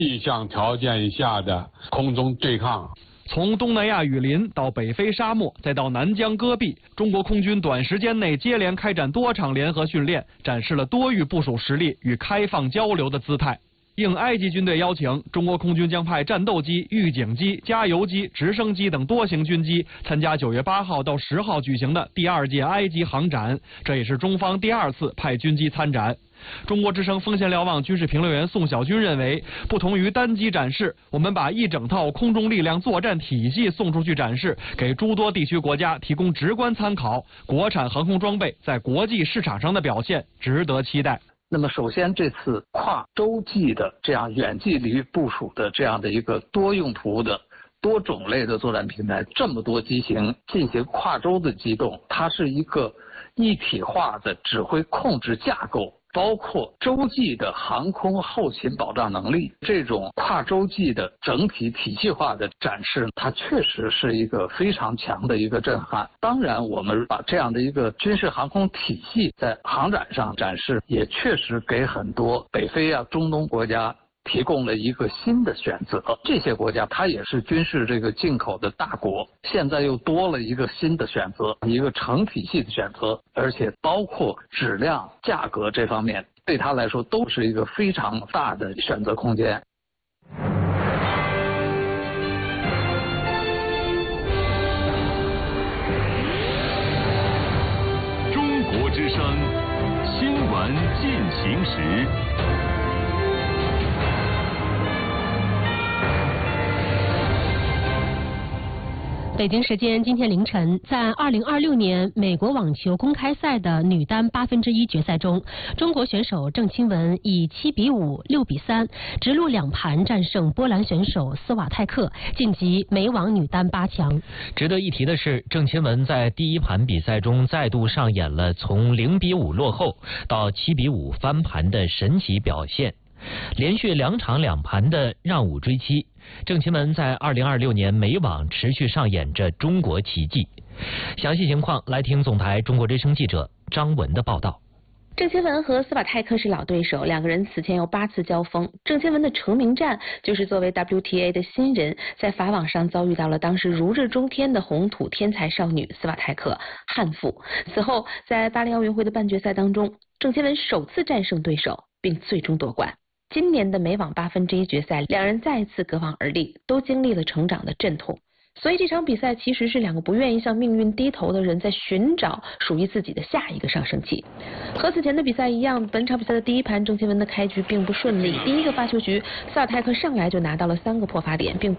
气象条件下的空中对抗。 从东南亚雨林到北非沙漠，再到南疆戈壁，中国空军短时间内接连开展多场联合训练，展示了多域部署实力与开放交流的姿态。应埃及军队邀请，中国空军将派战斗机、预警机、加油机、直升机等多型军机参加9月8号到10号举行的第2届埃及航展，这也是中方第2次派军机参展。中国之声风险瞭望军事评论员宋小军认为，不同于单机展示，我们把一整套空中力量作战体系送出去展示，给诸多地区国家提供直观参考。国产航空装备在国际市场上的表现值得期待。 那么首先，这次跨洲际的这样远距离部署的这样的一个多用途的多种类的作战平台，这么多机型进行跨洲的机动，它是一个一体化的指挥控制架构，包括洲际的航空后勤保障能力，这种跨洲际的整体体系化的展示，它确实是一个非常强的一个震撼。当然，我们把这样的一个军事航空体系在航展上展示，也确实给很多北非啊、中东国家提供了一个新的选择。这些国家它也是军事这个进口的大国，现在又多了一个新的选择，一个成体系的选择，而且包括质量、价格这方面，对它来说都是一个非常大的选择空间。 中国之声新闻进行时。 北京时间今天凌晨，在2026年美国网球公开赛的女单1/8决赛中，中国选手郑钦文以7-5、6-3直落2盘战胜波兰选手斯瓦泰克，晋级美网女单8强。 值得一提的是，郑钦文在第1盘比赛中再度上演了从0-5落后到7-5翻盘的神奇表现，连续2场2盘的让5追7。郑钦文在2026年美网持续上演着中国奇迹。详细情况来听总台中国之声记者张文的报道。 郑钦文和斯瓦泰克是老对手，两个人此前有8次交锋。郑钦文的成名战就是作为 WTA 的新人，在法网上遭遇到了当时如日中天的红土天才少女斯瓦泰克，憾负。此后在巴黎奥运会的半决赛当中，郑钦文首次战胜对手，并最终夺冠。今年的美网1/8决赛，两人再次隔网而立，都经历了成长的阵痛。所以这场比赛其实是两个不愿意向命运低头的人在寻找属于自己的下一个上升期。和此前的比赛一样，本场比赛的第1盘郑钦文的开局并不顺利，第一个发球局斯瓦泰克上来就拿到了3个破发点，并